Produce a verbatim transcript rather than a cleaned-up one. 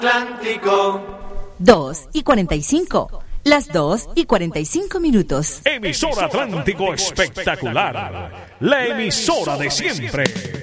Atlántico. dos y cuarenta y cinco. Las dos y cuarenta y cinco minutos. Emisora Atlántico Espectacular. La emisora de siempre.